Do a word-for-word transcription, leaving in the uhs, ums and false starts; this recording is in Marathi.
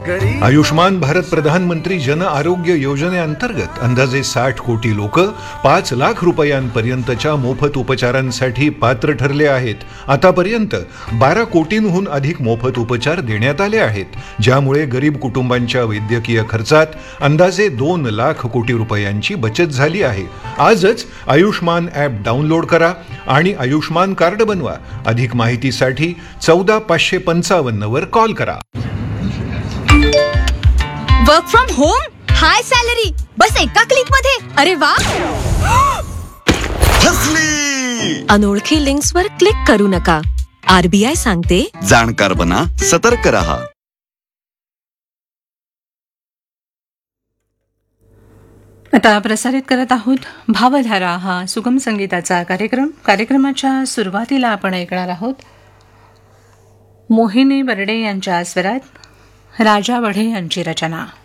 आयुष्मान भारत प्रधानमंत्री जन आरोग्य योजनेअंतर्गत अंदाजे साठ कोटी लोक पाच लाख रुपयांपर्यंतच्या मोफत उपचारांसाठी पात्र ठरले आहेत. आतापर्यंत बारा कोटींहून अधिक मोफत उपचार देण्यात आले आहेत, ज्यामुळे गरीब कुटुंबांच्या वैद्यकीय खर्चात अंदाजे दोन लाख कोटी रुपयांची बचत झाली आहे. आजच आयुष्मान ॲप डाउनलोड करा आणि आयुष्मान कार्ड बनवा. अधिक माहितीसाठी चौदा पाचशे पंचावन्न वर कॉल करा. Work from home, high salary, बस एका क्लिक मध्ये. अरे वा, अनोळखी लिंक्स वर क्लिक करू नका. आरबीआय सांगते, जाणकार बना, सतर्क रहा. आता प्रसारित करत आहोत भावधारा हा सुगम संगीताचा कार्यक्रम. कार्यक्रमाच्या सुरुवातीला आपण ऐकणार आहोत मोहिनी बर्डे यांच्या स्वरात राजा वढे यांची रचना.